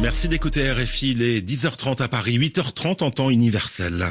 Merci d'écouter RFI, il est 10h30 à Paris, 8h30 en temps universel.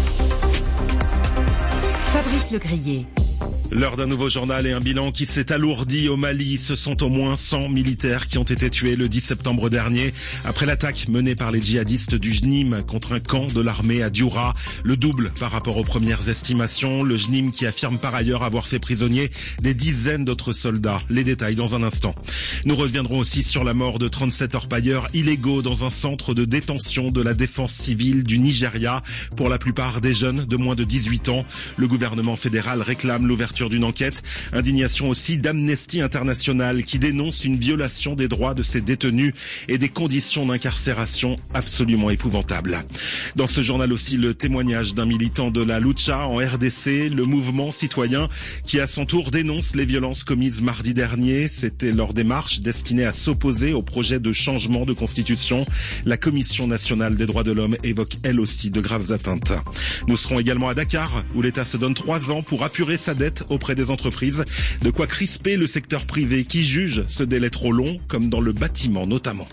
Fabrice Legrier. L'heure d'un nouveau journal et un bilan qui s'est alourdi au Mali. Ce sont au moins 100 militaires qui ont été tués le 10 septembre dernier après l'attaque menée par les djihadistes du JNIM contre un camp de l'armée à Dioura. Le double par rapport aux premières estimations. Le JNIM qui affirme par ailleurs avoir fait prisonnier des dizaines d'autres soldats. Les détails dans un instant. Nous reviendrons aussi sur la mort de 37 orpailleurs illégaux dans un centre de détention de la défense civile du Nigeria. Pour la plupart des jeunes de moins de 18 ans. Le gouvernement fédéral réclame l'ouverture d'une enquête. Indignation aussi d'Amnesty International qui dénonce une violation des droits de ces détenus et des conditions d'incarcération absolument épouvantables. Dans ce journal aussi, le témoignage d'un militant de la Lucha en RDC, le mouvement citoyen qui à son tour dénonce les violences commises mardi dernier. C'était lors des marches destinées à s'opposer au projet de changement de constitution. La Commission nationale des droits de l'homme évoque elle aussi de graves atteintes. Nous serons également à Dakar où l'État se donne 3 ans pour apurer sa dette auprès des entreprises. De quoi crisper le secteur privé qui juge ce délai trop long, comme dans le bâtiment notamment.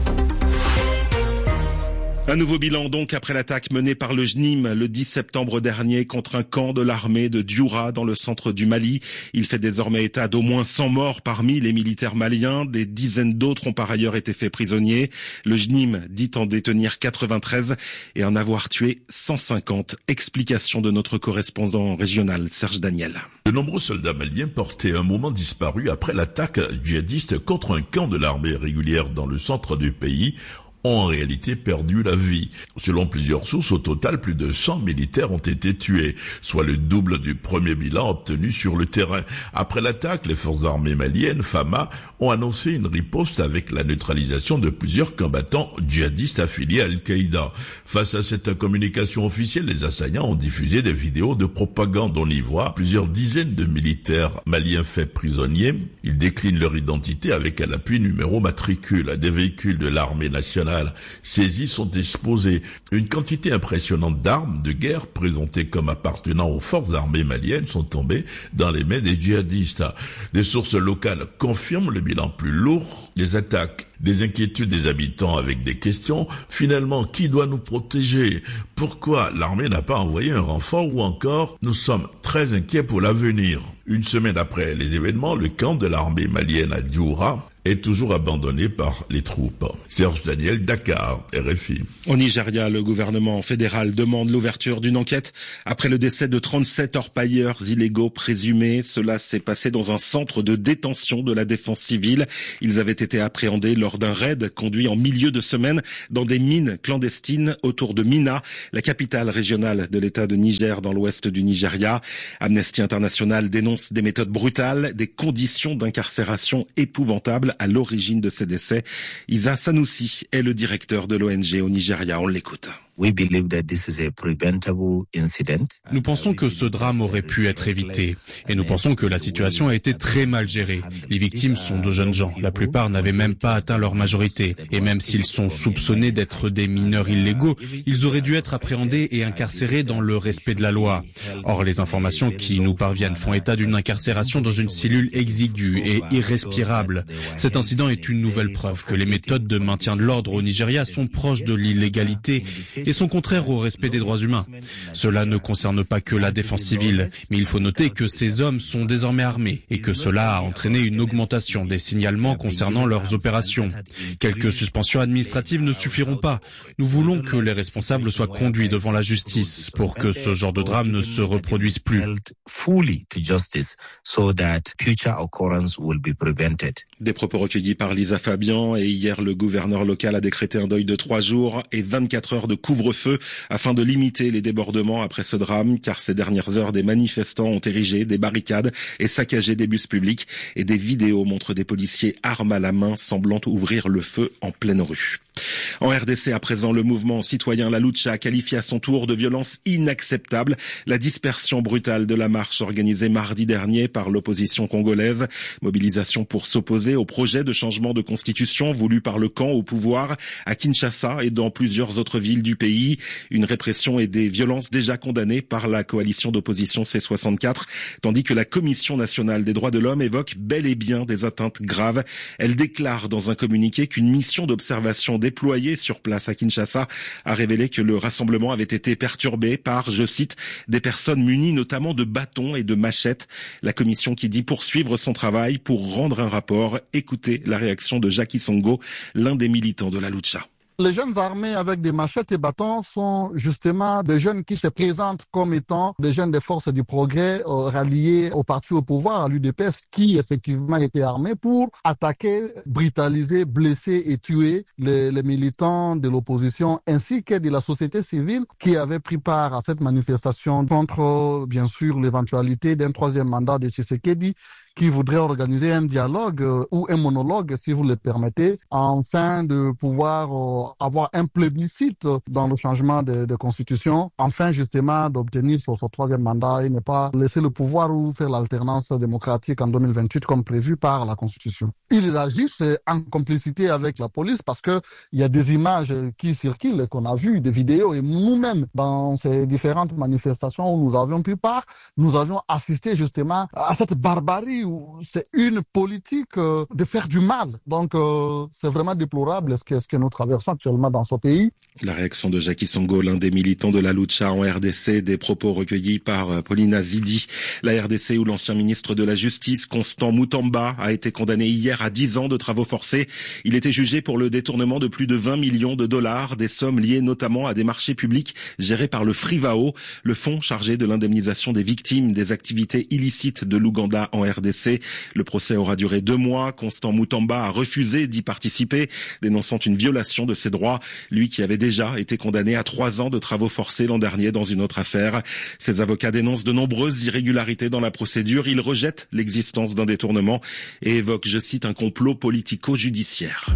Un nouveau bilan donc après l'attaque menée par le JNIM le 10 septembre dernier contre un camp de l'armée de Dioura dans le centre du Mali. Il fait désormais état d'au moins 100 morts parmi les militaires maliens. Des dizaines d'autres ont par ailleurs été faits prisonniers. Le JNIM dit en détenir 93 et en avoir tué 150. Explication de notre correspondant régional Serge Daniel. De nombreux soldats maliens portaient un moment disparu après l'attaque djihadiste contre un camp de l'armée régulière dans le centre du pays ont en réalité perdu la vie. Selon plusieurs sources, au total, plus de 100 militaires ont été tués, soit le double du premier bilan obtenu sur le terrain. Après l'attaque, les forces armées maliennes, FAMA, ont annoncé une riposte avec la neutralisation de plusieurs combattants djihadistes affiliés à Al-Qaïda. Face à cette communication officielle, les assaillants ont diffusé des vidéos de propagande. On y voit plusieurs dizaines de militaires maliens faits prisonniers. Ils déclinent leur identité avec à l'appui numéro matricule. Des véhicules de l'armée nationale saisis sont exposés. Une quantité impressionnante d'armes de guerre présentées comme appartenant aux forces armées maliennes sont tombées dans les mains des djihadistes. Des sources locales confirment le bilan plus lourd des attaques. Des inquiétudes des habitants avec des questions. Finalement, qui doit nous protéger? Pourquoi l'armée n'a pas envoyé un renfort? Ou encore, nous sommes très inquiets pour l'avenir. Une semaine après les événements, le camp de l'armée malienne à Dioura est toujours abandonné par les troupes. Serge Daniel, Dakar, RFI. Au Nigeria, le gouvernement fédéral demande l'ouverture d'une enquête après le décès de 37 orpailleurs illégaux présumés. Cela s'est passé dans un centre de détention de la défense civile. Ils avaient été appréhendés lors d'un raid conduit en milieu de semaine dans des mines clandestines autour de Minna, la capitale régionale de l'État de Niger dans l'ouest du Nigeria. Amnesty International dénonce des méthodes brutales, des conditions d'incarcération épouvantables à l'origine de ces décès. Isa Sanoussi est le directeur de l'ONG au Nigeria. On l'écoute. Nous pensons que ce drame aurait pu être évité et nous pensons que la situation a été très mal gérée. Les victimes sont de jeunes gens. La plupart n'avaient même pas atteint leur majorité et même s'ils sont soupçonnés d'être des mineurs illégaux, ils auraient dû être appréhendés et incarcérés dans le respect de la loi. Or, les informations qui nous parviennent font état d'une incarcération dans une cellule exiguë et irrespirable. Cet incident est une nouvelle preuve que les méthodes de maintien de l'ordre au Nigeria sont proches de l'illégalité et sont contraires au respect des droits humains. Cela ne concerne pas que la défense civile, mais il faut noter que ces hommes sont désormais armés et que cela a entraîné une augmentation des signalements concernant leurs opérations. Quelques suspensions administratives ne suffiront pas. Nous voulons que les responsables soient conduits devant la justice pour que ce genre de drame ne se reproduise plus. Des propos recueillis par Lisa Fabian et hier le gouverneur local a décrété un deuil de 3 jours et 24 heures de couvre-feu afin de limiter les débordements après ce drame car ces dernières heures des manifestants ont érigé des barricades et saccagé des bus publics et des vidéos montrent des policiers armes à la main semblant ouvrir le feu en pleine rue. En RDC, à présent, le mouvement citoyen La Lucha qualifie à son tour de violence inacceptable la dispersion brutale de la marche organisée mardi dernier par l'opposition congolaise. Mobilisation pour s'opposer au projet de changement de constitution voulu par le camp au pouvoir à Kinshasa et dans plusieurs autres villes du pays. Une répression et des violences déjà condamnées par la coalition d'opposition C64, tandis que la Commission nationale des droits de l'homme évoque bel et bien des atteintes graves. Elle déclare dans un communiqué qu'une mission d'observation déployée sur place à Kinshasa a révélé que le rassemblement avait été perturbé par, je cite, des personnes munies notamment de bâtons et de machettes. La commission qui dit poursuivre son travail pour rendre un rapport. Écoutez la réaction de Jackie Songo, l'un des militants de la Lucha. Les jeunes armés avec des machettes et bâtons sont justement des jeunes qui se présentent comme étant des jeunes des forces du progrès ralliés au parti au pouvoir, à l'UDPS, qui effectivement étaient armés pour attaquer, brutaliser, blesser et tuer les militants de l'opposition ainsi que de la société civile qui avait pris part à cette manifestation contre, bien sûr, l'éventualité d'un troisième mandat de Tshisekedi, qui voudrait organiser un dialogue ou un monologue, si vous le permettez, afin de pouvoir avoir un plébiscite dans le changement de constitution, afin justement d'obtenir son troisième mandat et ne pas laisser le pouvoir ou faire l'alternance démocratique en 2028 comme prévu par la Constitution. Ils agissent en complicité avec la police parce que il y a des images qui circulent, qu'on a vues, des vidéos, et nous-mêmes, dans ces différentes manifestations où nous avions pris part, nous avions assisté justement à cette barbarie. C'est une politique de faire du mal. Donc, c'est vraiment déplorable ce que nous traversons actuellement dans ce pays. La réaction de Jackie Songo, l'un des militants de la Lucha en RDC, des propos recueillis par Paulina Zidi. La RDC où l'ancien ministre de la Justice, Constant Mutamba, a été condamné hier à 10 ans de travaux forcés. Il était jugé pour le détournement de plus de 20 millions de dollars, des sommes liées notamment à des marchés publics gérés par le Frivao, le fonds chargé de l'indemnisation des victimes des activités illicites de l'Ouganda en RDC. Le procès aura duré 2 mois. Constant Mutamba a refusé d'y participer, dénonçant une violation de ses droits. Lui qui avait déjà été condamné à 3 ans de travaux forcés l'an dernier dans une autre affaire. Ses avocats dénoncent de nombreuses irrégularités dans la procédure. Ils rejettent l'existence d'un détournement et évoquent, je cite, un complot politico-judiciaire.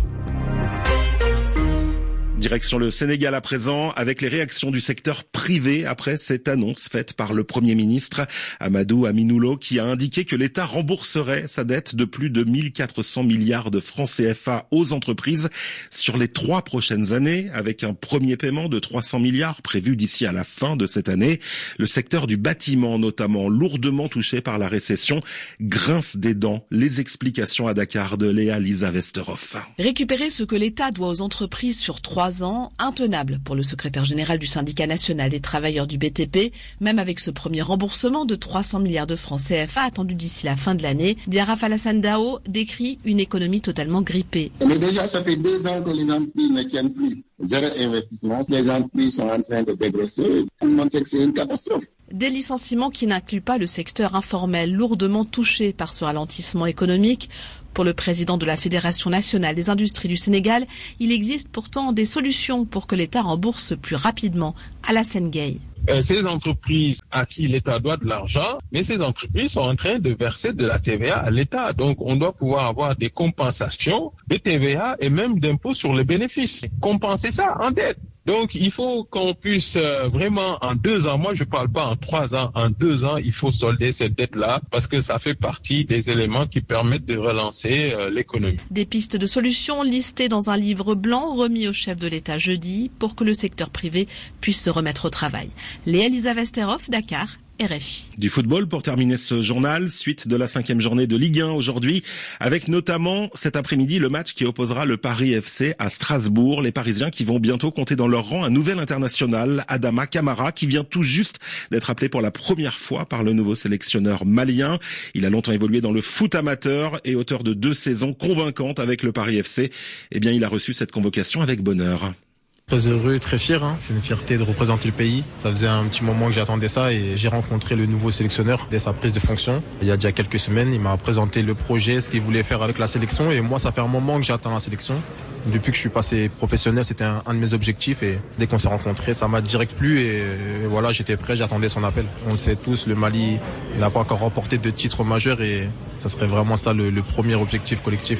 Direction le Sénégal à présent, avec les réactions du secteur privé après cette annonce faite par le Premier ministre Amadou Aminoulo, qui a indiqué que l'État rembourserait sa dette de plus de 1400 milliards de francs CFA aux entreprises sur les 3 prochaines années, avec un premier paiement de 300 milliards prévu d'ici à la fin de cette année. Le secteur du bâtiment, notamment lourdement touché par la récession, grince des dents. Les explications à Dakar de Léa Lisa Westerhoff. Récupérer ce que l'État doit aux entreprises sur 3 ans, intenable pour le secrétaire général du syndicat national des travailleurs du BTP, même avec ce premier remboursement de 300 milliards de francs CFA attendu d'ici la fin de l'année. Diaraf Alassane Dao décrit une économie totalement grippée. Mais déjà, ça fait 2 ans que les entreprises ne tiennent plus. Zéro investissement, les entreprises sont en train de dégraisser. Tout le monde sait que c'est une catastrophe. Des licenciements qui n'incluent pas le secteur informel, lourdement touché par ce ralentissement économique. Pour le président de la Fédération nationale des industries du Sénégal, il existe pourtant des solutions pour que l'État rembourse plus rapidement. Alassane Gueye. Ces entreprises à qui l'État doit de l'argent, mais ces entreprises sont en train de verser de la TVA à l'État. Donc, on doit pouvoir avoir des compensations de TVA et même d'impôts sur les bénéfices. Compenser ça en dette. Donc, il faut qu'on puisse vraiment en 2 ans, moi je parle pas en 3 ans, en 2 ans, il faut solder cette dette-là parce que ça fait partie des éléments qui permettent de relancer l'économie. Des pistes de solutions listées dans un livre blanc remis au chef de l'État jeudi pour que le secteur privé puisse se remettre au travail. Léa Lisa Westerhoff, Dakar. RFI. Du football pour terminer ce journal, suite de la 5e journée de Ligue 1 aujourd'hui, avec notamment cet après-midi le match qui opposera le Paris FC à Strasbourg. Les Parisiens qui vont bientôt compter dans leur rang un nouvel international, Adama Camara, qui vient tout juste d'être appelé pour la première fois par le nouveau sélectionneur malien. Il a longtemps évolué dans le foot amateur et auteur de 2 saisons convaincantes avec le Paris FC. Eh bien, il a reçu cette convocation avec bonheur. Très heureux, très fier. C'est une fierté de représenter le pays. Ça faisait un petit moment que j'attendais ça et j'ai rencontré le nouveau sélectionneur dès sa prise de fonction. Il y a déjà quelques semaines, il m'a présenté le projet, ce qu'il voulait faire avec la sélection et moi, ça fait un moment que j'attends la sélection. Depuis que je suis passé professionnel, c'était un de mes objectifs et dès qu'on s'est rencontrés, ça m'a direct plu et voilà, j'étais prêt, j'attendais son appel. On le sait tous, le Mali n'a pas encore remporté de titre majeur et ça serait vraiment ça le premier objectif collectif.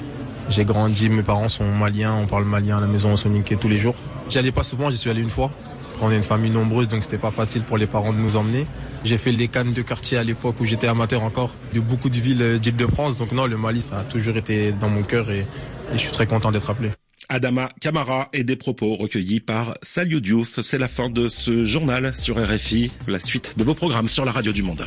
J'ai grandi, mes parents sont maliens, on parle malien à la maison, on se niquait tous les jours. J'y allais pas souvent, j'y suis allé une fois. On est une famille nombreuse, donc c'était pas facile pour les parents de nous emmener. J'ai fait les cannes de quartier à l'époque où j'étais amateur encore, de beaucoup de villes d'Île-de-France. Donc non, le Mali, ça a toujours été dans mon cœur et je suis très content d'être appelé. Adama Camara et des propos recueillis par Saliou Diouf. C'est la fin de ce journal sur RFI. La suite de vos programmes sur la radio du Monde.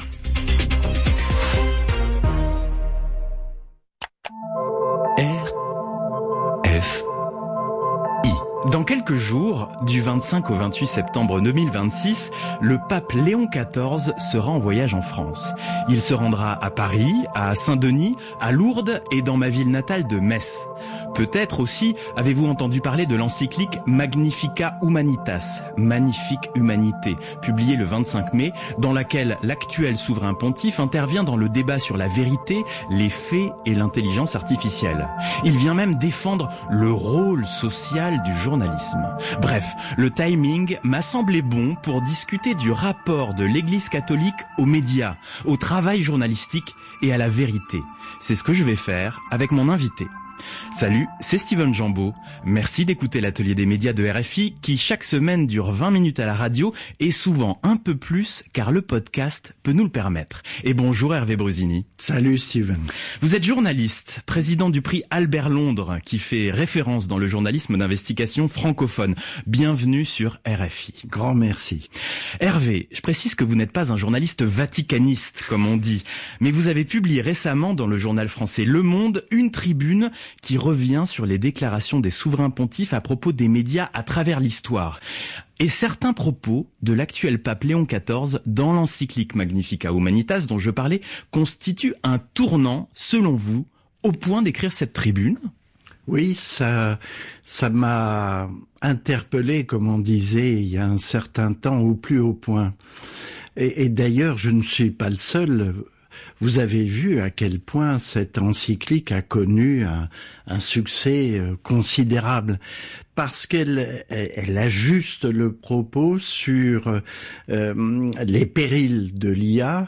Dans quelques jours, du 25 au 28 septembre 2026, le pape Léon XIV sera en voyage en France. Il se rendra à Paris, à Saint-Denis, à Lourdes et dans ma ville natale de Metz. Peut-être aussi avez-vous entendu parler de l'encyclique Magnificat Humanitas, Magnifique Humanité, publiée le 25 mai, dans laquelle l'actuel souverain pontife intervient dans le débat sur la vérité, les faits et l'intelligence artificielle. Il vient même défendre le rôle social du journalisme. Bref, le timing m'a semblé bon pour discuter du rapport de l'Église catholique aux médias, au travail journalistique et à la vérité. C'est ce que je vais faire avec mon invité. Salut, c'est Steven Jambeau. Merci d'écouter l'atelier des médias de RFI qui chaque semaine dure 20 minutes à la radio et souvent un peu plus car le podcast peut nous le permettre. Et bonjour Hervé Brusini. Salut Steven. Vous êtes journaliste, président du prix Albert Londres qui fait référence dans le journalisme d'investigation francophone. Bienvenue sur RFI. Grand merci. Hervé, je précise que vous n'êtes pas un journaliste vaticaniste comme on dit, mais vous avez publié récemment dans le journal français Le Monde une tribune qui revient sur les déclarations des souverains pontifes à propos des médias à travers l'histoire. Et certains propos de l'actuel pape Léon XIV dans l'encyclique Magnificat Humanitas dont je parlais constituent un tournant, selon vous, au point d'écrire cette tribune ? Oui, ça m'a interpellé, comme on disait il y a un certain temps, au plus haut point. Et d'ailleurs, je ne suis pas le seul. Vous avez vu à quel point cette encyclique a connu un succès considérable parce qu'elle ajuste le propos sur les périls de l'IA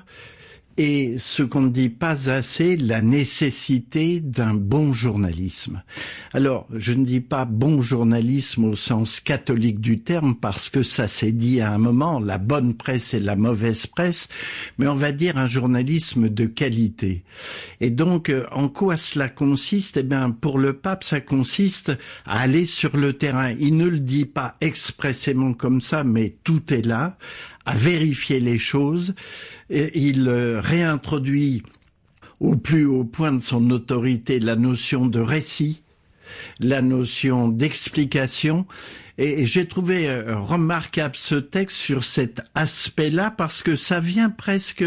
et ce qu'on ne dit pas assez, la nécessité d'un bon journalisme. Alors, je ne dis pas bon journalisme au sens catholique du terme, parce que ça s'est dit à un moment, la bonne presse et la mauvaise presse, mais on va dire un journalisme de qualité. Et donc, en quoi cela consiste ? Eh bien, pour le pape, ça consiste à aller sur le terrain. Il ne le dit pas expressément comme ça, mais tout est là, à vérifier les choses. Et il réintroduit au plus haut point de son autorité la notion de récit, la notion d'explication. Et j'ai trouvé remarquable ce texte sur cet aspect-là parce que ça vient presque,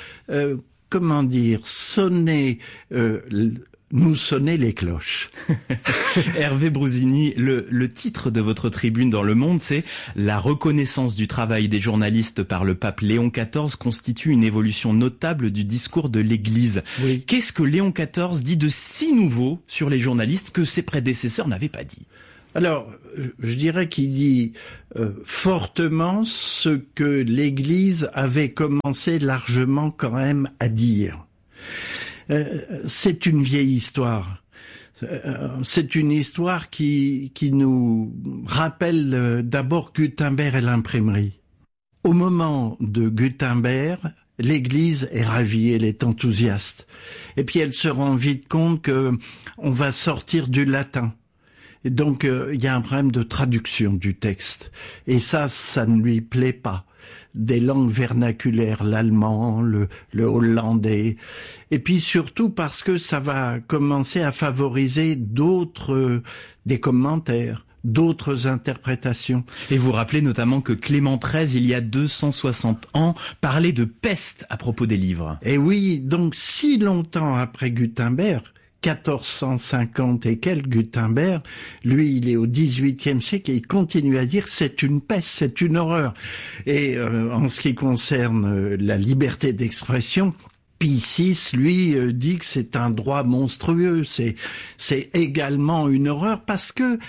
sonner... nous sonner les cloches. Hervé Brusini, le titre de votre tribune dans Le Monde, c'est « La reconnaissance du travail des journalistes par le pape Léon XIV constitue une évolution notable du discours de l'Église ». Oui. Qu'est-ce que Léon XIV dit de si nouveau sur les journalistes que ses prédécesseurs n'avaient pas dit ? Alors, je dirais qu'il dit fortement ce que l'Église avait commencé largement quand même à dire. C'est une vieille histoire. C'est une histoire qui nous rappelle d'abord Gutenberg et l'imprimerie. Au moment de Gutenberg, l'Église est ravie, elle est enthousiaste. Et puis elle se rend vite compte que on va sortir du latin. Et donc il y a un problème de traduction du texte. Et ça ne lui plaît pas. Des langues vernaculaires, l'allemand, le hollandais, et puis surtout parce que ça va commencer à favoriser des commentaires, d'autres interprétations. Et vous rappelez notamment que Clément XIII, il y a 260 ans, parlait de peste à propos des livres. Et oui, donc si longtemps après Gutenberg, 1450 et quelques, Gutenberg, lui, il est au XVIIIe siècle et il continue à dire c'est une peste, c'est une horreur. Et en ce qui concerne la liberté d'expression, Pie VI, lui, dit que c'est un droit monstrueux, c'est également une horreur parce que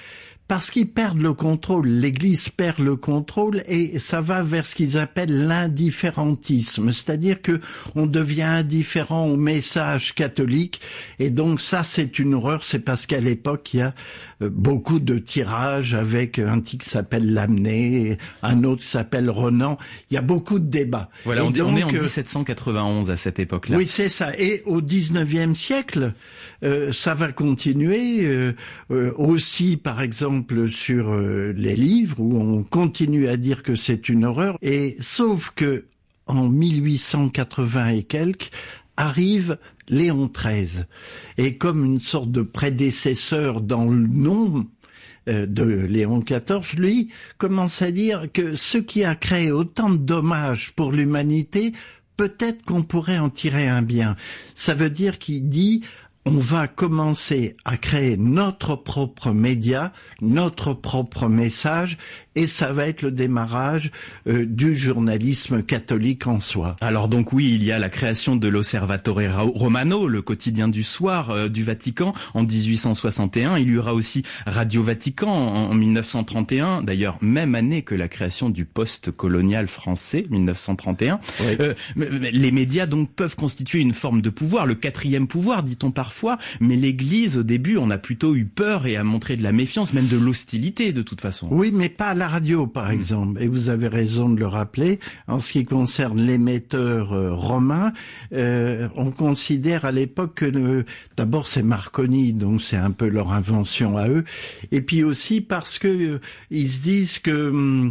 Parce qu'ils perdent le contrôle, l'Église perd le contrôle et ça va vers ce qu'ils appellent l'indifférentisme, c'est-à-dire que on devient indifférent au message catholique et donc ça c'est une horreur, c'est parce qu'à l'époque il y a beaucoup de tirages avec un titre qui s'appelle Lamennais, un autre qui s'appelle Renan, il y a beaucoup de débats. Voilà, on est en 1791 à cette époque-là. Oui, c'est ça. Et au 19e siècle, ça va continuer aussi, par exemple, sur les livres où on continue à dire que c'est une horreur. Et sauf que en 1880 et quelques arrive Léon XIII et comme une sorte de prédécesseur dans le nom de Léon XIV, lui commence à dire que ce qui a créé autant de dommages pour l'humanité, peut-être qu'on pourrait en tirer un bien. Ça veut dire qu'il dit on va commencer à créer notre propre média, notre propre message, et ça va être le démarrage du journalisme catholique en soi. Alors donc oui, il y a la création de l'Osservatore Romano, le quotidien du soir du Vatican, en 1861. Il y aura aussi Radio Vatican en 1931, d'ailleurs même année que la création du poste colonial français, 1931. Oui. Les médias donc peuvent constituer une forme de pouvoir, le quatrième pouvoir, dit-on parfois, mais l'Église, au début, on a plutôt eu peur et a montré de la méfiance, même de l'hostilité de toute façon. Oui, mais pas à la radio, par exemple. Et vous avez raison de le rappeler. En ce qui concerne l'émetteur romain, on considère à l'époque que d'abord c'est Marconi, donc c'est un peu leur invention à eux. Et puis aussi parce que ils se disent que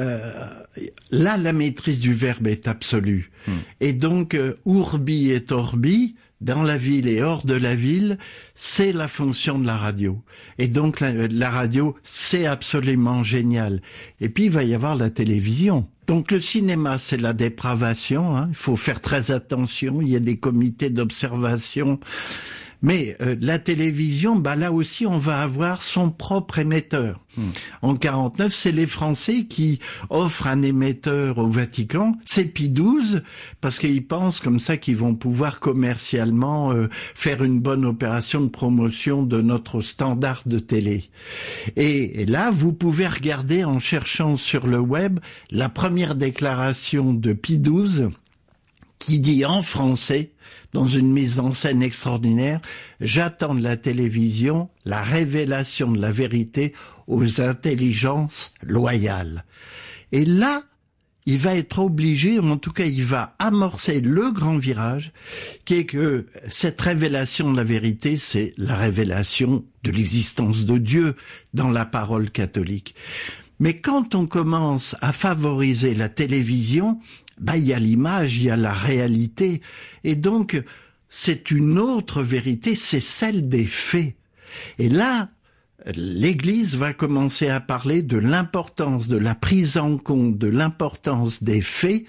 là, la maîtrise du verbe est absolue. Et donc, urbi et orbi, dans la ville et hors de la ville, c'est la fonction de la radio. Et donc la radio, c'est absolument génial. Et puis il va y avoir la télévision. Donc le cinéma, c'est la dépravation, hein. Il faut faire très attention, il y a des comités d'observation. Mais la télévision, là aussi, on va avoir son propre émetteur. En 49, c'est les Français qui offrent un émetteur au Vatican. C'est Pie XII, parce qu'ils pensent comme ça qu'ils vont pouvoir commercialement faire une bonne opération de promotion de notre standard de télé. Et là, vous pouvez regarder en cherchant sur le web la première déclaration de Pie XII qui dit en français, dans une mise en scène extraordinaire, j'attends de la télévision la révélation de la vérité aux intelligences loyales. Et là, il va être obligé, en tout cas il va amorcer le grand virage, qui est que cette révélation de la vérité, c'est la révélation de l'existence de Dieu dans la parole catholique. Mais quand on commence à favoriser la télévision, il y a l'image, il y a la réalité. Et donc, c'est une autre vérité, c'est celle des faits. Et là, l'Église va commencer à parler de l'importance de la prise en compte, de l'importance des faits,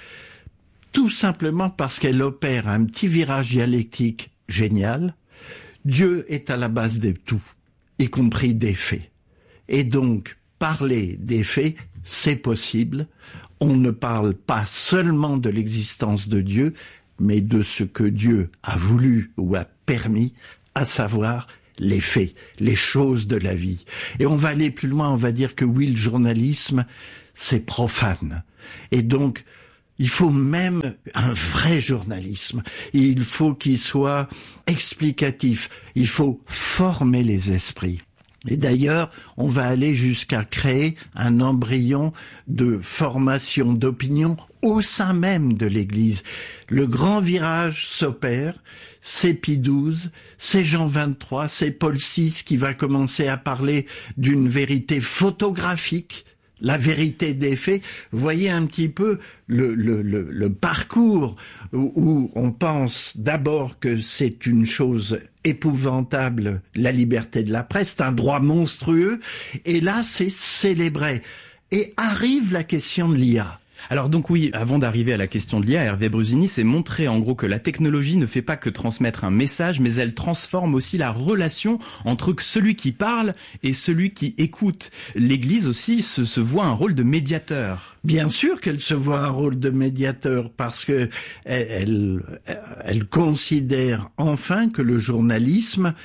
tout simplement parce qu'elle opère un petit virage dialectique génial. Dieu est à la base de tout, y compris des faits. Et donc, parler des faits, c'est possible. On ne parle pas seulement de l'existence de Dieu, mais de ce que Dieu a voulu ou a permis, à savoir les faits, les choses de la vie. Et on va aller plus loin, on va dire que oui, le journalisme, c'est profane. Et donc, il faut même un vrai journalisme. Il faut qu'il soit explicatif. Il faut former les esprits. Et d'ailleurs, on va aller jusqu'à créer un embryon de formation d'opinion au sein même de l'Église. Le grand virage s'opère, c'est Pie XII, c'est Jean XXIII, c'est Paul VI qui va commencer à parler d'une vérité photographique, la vérité des faits. Vous voyez un petit peu le parcours où on pense d'abord que c'est une chose épouvantable, la liberté de la presse, c'est un droit monstrueux, et là c'est célébré. Et arrive la question de l'IA. Alors donc oui, avant d'arriver à la question de l'IA, Hervé Brusini s'est montré en gros que la technologie ne fait pas que transmettre un message, mais elle transforme aussi la relation entre celui qui parle et celui qui écoute. L'Église aussi se voit un rôle de médiateur. Bien sûr qu'elle se voit un rôle de médiateur parce que elle considère enfin que le journalisme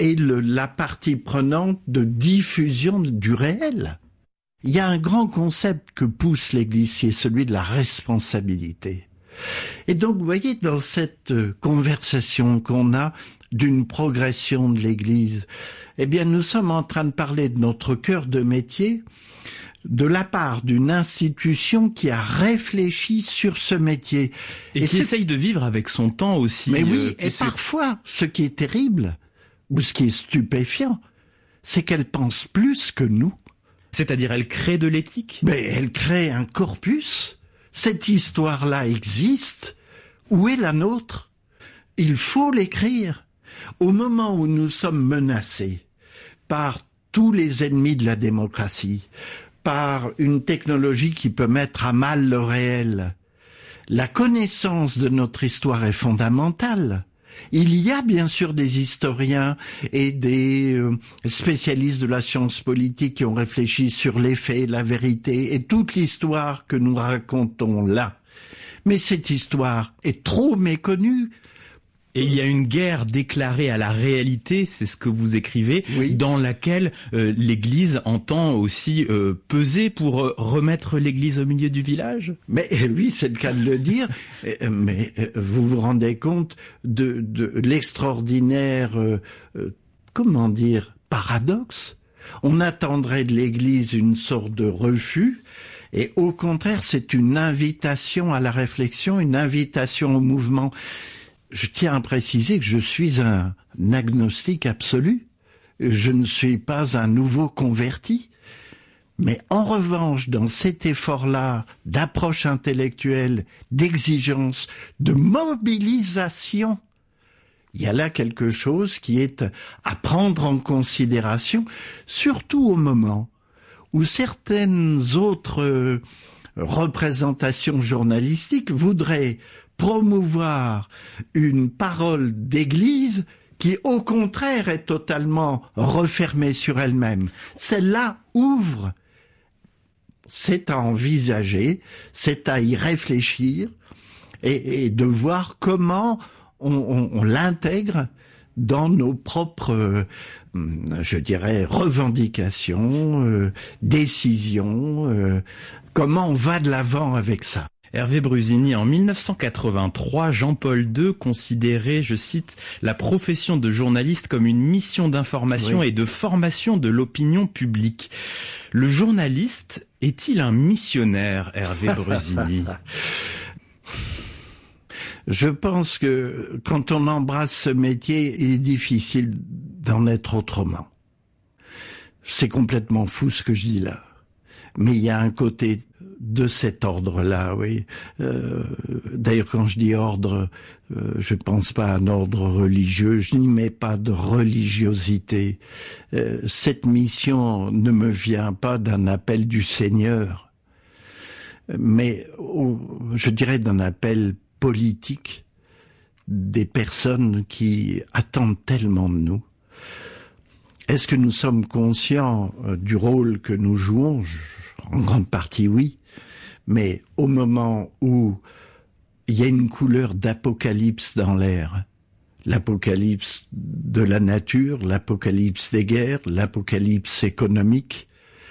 est la partie prenante de diffusion du réel. Il y a un grand concept que pousse l'Église, c'est celui de la responsabilité. Et donc, vous voyez, dans cette conversation qu'on a d'une progression de l'Église, eh bien, nous sommes en train de parler de notre cœur de métier de la part d'une institution qui a réfléchi sur ce métier. Et qui essaye de vivre avec son temps aussi. Mais oui, et parfois, ce qui est terrible, ou ce qui est stupéfiant, c'est qu'elle pense plus que nous. C'est-à-dire, elle crée de l'éthique? Mais elle crée un corpus. Cette histoire-là existe. Où est la nôtre? Il faut l'écrire. Au moment où nous sommes menacés par tous les ennemis de la démocratie, par une technologie qui peut mettre à mal le réel, la connaissance de notre histoire est fondamentale. Il y a bien sûr des historiens et des spécialistes de la science politique qui ont réfléchi sur les faits, la vérité et toute l'histoire que nous racontons là. Mais cette histoire est trop méconnue. Et il y a une guerre déclarée à la réalité, c'est ce que vous écrivez, oui, dans laquelle l'Église entend aussi peser pour remettre l'Église au milieu du village. Mais oui, c'est le cas de le dire. Mais vous vous rendez compte de l'extraordinaire, comment dire, paradoxe? On attendrait de l'Église une sorte de refus. Et au contraire, c'est une invitation à la réflexion, une invitation au mouvement. Je tiens à préciser que je suis un agnostique absolu. Je ne suis pas un nouveau converti. Mais en revanche, dans cet effort-là d'approche intellectuelle, d'exigence, de mobilisation, il y a là quelque chose qui est à prendre en considération, surtout au moment où certaines autres représentations journalistiques voudraient promouvoir une parole d'église qui, au contraire, est totalement refermée sur elle-même. Celle-là ouvre. C'est à envisager, c'est à y réfléchir et de voir comment on l'intègre dans nos propres, je dirais, revendications, décisions, comment on va de l'avant avec ça. Hervé Brusini, en 1983, Jean-Paul II considérait, je cite, la profession de journaliste comme une mission d'information, oui, et de formation de l'opinion publique. Le journaliste est-il un missionnaire, Hervé Brusini? Je pense que quand on embrasse ce métier, il est difficile d'en être autrement. C'est complètement fou ce que je dis là. Mais il y a un côté de cet ordre-là, oui. D'ailleurs, quand je dis ordre, je pense pas à un ordre religieux, je n'y mets pas de religiosité. Cette mission ne me vient pas d'un appel du Seigneur, mais je dirais d'un appel politique des personnes qui attendent tellement de nous. Est-ce que nous sommes conscients du rôle que nous jouons? En grande partie, oui. Mais au moment où il y a une couleur d'apocalypse dans l'air, l'apocalypse de la nature, l'apocalypse des guerres, l'apocalypse économique,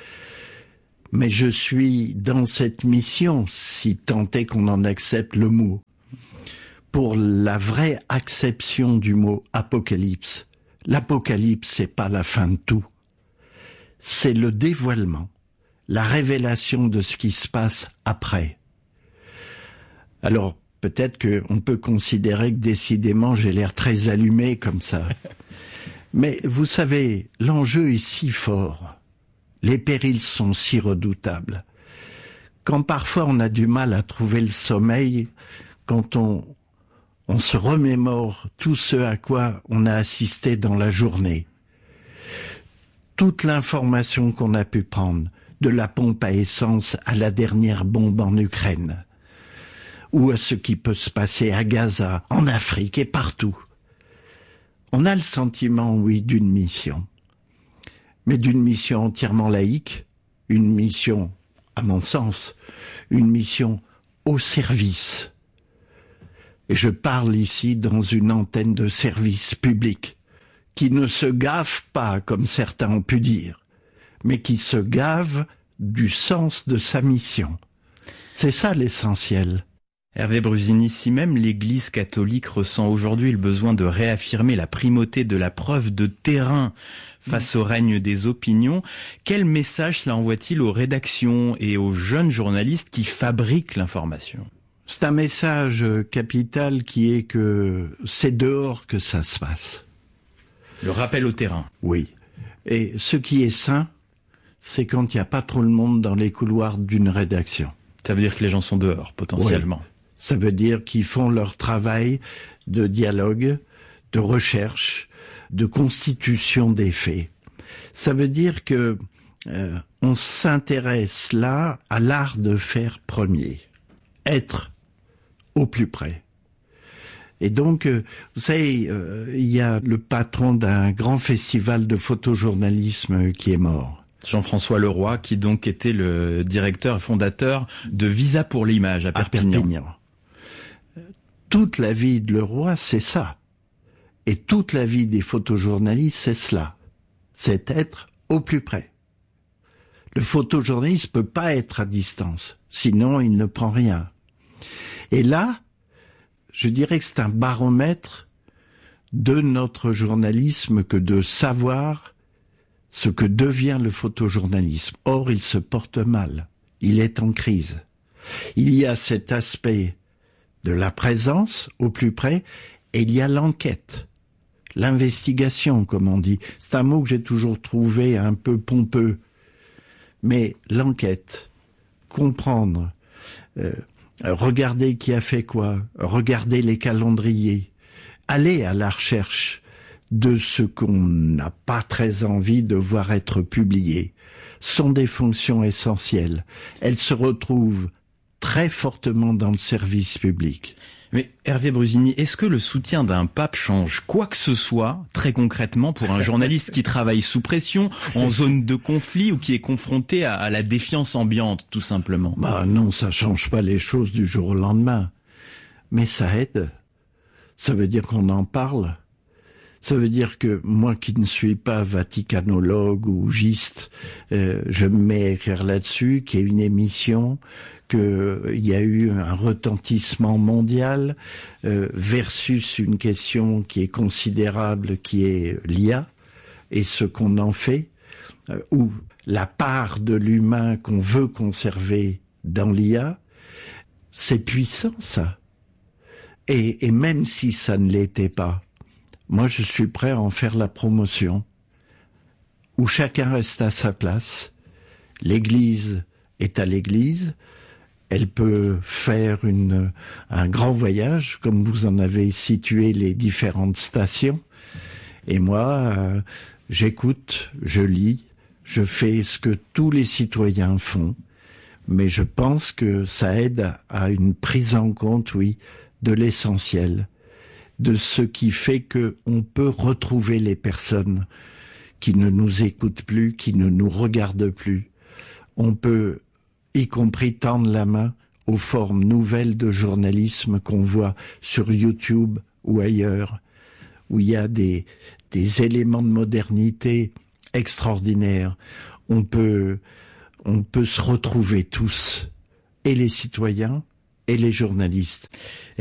mais je suis dans cette mission, si tant est qu'on en accepte le mot, pour la vraie acception du mot apocalypse. L'apocalypse, c'est pas la fin de tout. C'est le dévoilement, la révélation de ce qui se passe après. Alors, peut-être qu'on peut considérer que décidément j'ai l'air très allumé comme ça. Mais vous savez, l'enjeu est si fort. Les périls sont si redoutables. Quand parfois on a du mal à trouver le sommeil, quand on se remémore tout ce à quoi on a assisté dans la journée. Toute l'information qu'on a pu prendre, de la pompe à essence à la dernière bombe en Ukraine, ou à ce qui peut se passer à Gaza, en Afrique et partout. On a le sentiment, oui, d'une mission, mais d'une mission entièrement laïque, une mission, à mon sens, une mission au service. Et je parle ici dans une antenne de service public qui ne se gave pas, comme certains ont pu dire, mais qui se gave du sens de sa mission. C'est ça l'essentiel. Hervé Brusini, si même l'Église catholique ressent aujourd'hui le besoin de réaffirmer la primauté de la preuve de terrain face au règne des opinions, quel message cela envoie-t-il aux rédactions et aux jeunes journalistes qui fabriquent l'information ? C'est un message capital qui est que c'est dehors que ça se passe. Le rappel au terrain. Oui. Et ce qui est sain, c'est quand il n'y a pas trop de monde dans les couloirs d'une rédaction. Ça veut dire que les gens sont dehors, potentiellement. Oui. Ça veut dire qu'ils font leur travail de dialogue, de recherche, de constitution des faits. Ça veut dire que on s'intéresse là à l'art de faire premier. Être au plus près. Et donc, vous savez, il y a le patron d'un grand festival de photojournalisme qui est mort. Jean-François Leroy, qui donc était le directeur et fondateur de Visa pour l'image à Perpignan. Toute la vie de Leroy, c'est ça. Et toute la vie des photojournalistes, c'est cela. C'est être au plus près. Le photojournaliste peut pas être à distance, sinon il ne prend rien. Et là, je dirais que c'est un baromètre de notre journalisme que de savoir ce que devient le photojournalisme. Or, il se porte mal. Il est en crise. Il y a cet aspect de la présence au plus près et il y a l'enquête. L'investigation, comme on dit. C'est un mot que j'ai toujours trouvé un peu pompeux. Mais l'enquête, comprendre, regarder qui a fait quoi, regarder les calendriers, aller à la recherche de ce qu'on n'a pas très envie de voir être publié, sont des fonctions essentielles. Elles se retrouvent très fortement dans le service public. Mais Hervé Brusini, est-ce que le soutien d'un pape change quoi que ce soit, très concrètement, pour un journaliste qui travaille sous pression, en zone de conflit ou qui est confronté à la défiance ambiante, tout simplement ? Bah non, ça change pas les choses du jour au lendemain. Mais ça aide. Ça veut dire qu'on en parle. Ça veut dire que moi qui ne suis pas vaticanologue ou giste, je me mets à écrire là-dessus, qu'il y a une émission, qu'il y a eu un retentissement mondial versus une question qui est considérable, qui est l'IA, et ce qu'on en fait, ou la part de l'humain qu'on veut conserver dans l'IA, c'est puissant ça. Et même si ça ne l'était pas, moi, je suis prêt à en faire la promotion, où chacun reste à sa place. L'Église est à l'Église. Elle peut faire un grand voyage, comme vous en avez situé les différentes stations. Et moi, j'écoute, je lis, je fais ce que tous les citoyens font. Mais je pense que ça aide à une prise en compte, oui, de l'essentiel, de ce qui fait que on peut retrouver les personnes qui ne nous écoutent plus, qui ne nous regardent plus. On peut, y compris, tendre la main aux formes nouvelles de journalisme qu'on voit sur YouTube ou ailleurs, où il y a des éléments de modernité extraordinaires. On peut se retrouver tous, et les citoyens, et les journalistes.